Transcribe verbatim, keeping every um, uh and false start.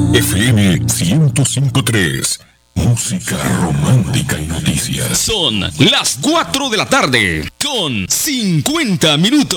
F M ciento cinco punto tres. Música romántica y noticias. Son las cuatro de la tarde con cincuenta minutos.